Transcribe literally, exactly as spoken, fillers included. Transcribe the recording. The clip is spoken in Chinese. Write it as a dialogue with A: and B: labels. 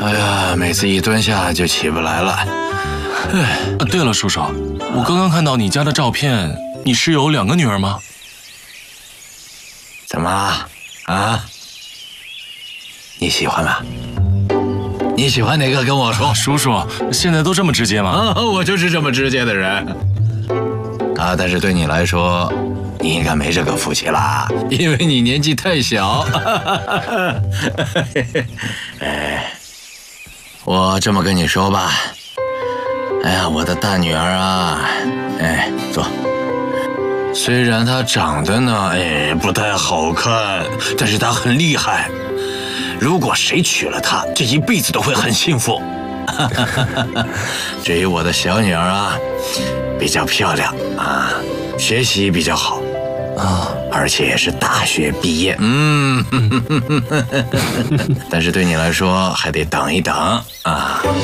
A: 哎呀，每次一蹲下就起不来了。
B: 哎，对了，叔叔，我刚刚看到你家的照片，你是有两个女儿吗？
A: 怎么了？啊？你喜欢吗？你喜欢哪个？跟我说。
B: 叔叔，现在都这么直接吗？
A: 啊，我就是这么直接的人。啊，但是对你来说，你应该没这个福气啦，因为你年纪太小。哎，我这么跟你说吧，哎呀，我的大女儿啊，哎，坐。虽然她长得呢，哎，不太好看，但是她很厉害。如果谁娶了她，这一辈子都会很幸福。至于我的小女儿啊，比较漂亮啊，学习比较好啊，而且也是大学毕业。嗯，但是对你来说还得等一等啊。